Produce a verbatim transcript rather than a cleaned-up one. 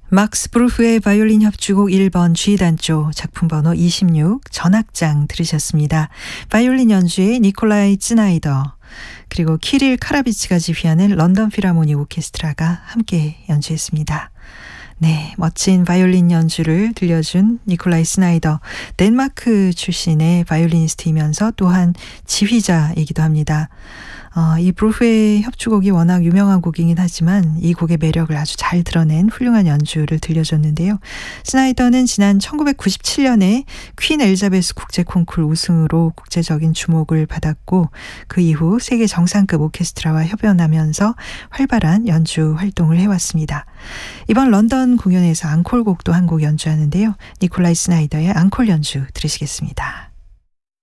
막스 브루흐의 바이올린 협주곡 일 번 G단조 작품 번호 이십육 전악장 들으셨습니다. 바이올린 연주의 니콜라이 츠나이더 그리고 키릴 카라비치가 지휘하는 런던 필하모닉 오케스트라가 함께 연주했습니다. 네, 멋진 바이올린 연주를 들려준 니콜라이 스나이더, 덴마크 출신의 바이올리니스트이면서 또한 지휘자이기도 합니다. 어, 이 브루흐의 협주곡이 워낙 유명한 곡이긴 하지만 이 곡의 매력을 아주 잘 드러낸 훌륭한 연주를 들려줬는데요. 스나이더는 지난 천구백구십칠 년에 퀸 엘리자베스 국제 콩쿠르 우승으로 국제적인 주목을 받았고 그 이후 세계 정상급 오케스트라와 협연하면서 활발한 연주 활동을 해왔습니다. 이번 런던 공연에서 앙콜곡도 한 곡 연주하는데요. 니콜라이 스나이더의 앙콜 연주 들으시겠습니다.